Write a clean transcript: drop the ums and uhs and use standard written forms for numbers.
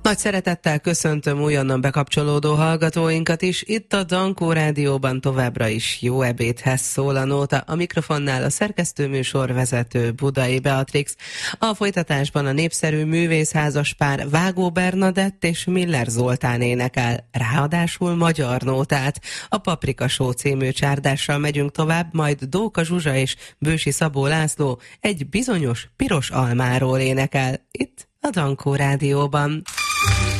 Nagy szeretettel köszöntöm újonnan bekapcsolódó hallgatóinkat is. Itt a Dankó Rádióban továbbra is jó ebédhez szól a nóta. A mikrofonnál a szerkesztőműsorvezető Budai Beatrix. A folytatásban a népszerű művészházas pár Vágó Bernadett és Miller Zoltán énekel, ráadásul magyar nótát. A Paprika Show című csárdással megyünk tovább, majd Dóka Zsuzsa és Bősi Szabó László egy bizonyos piros almáról énekel. Itt a Dankó Rádióban.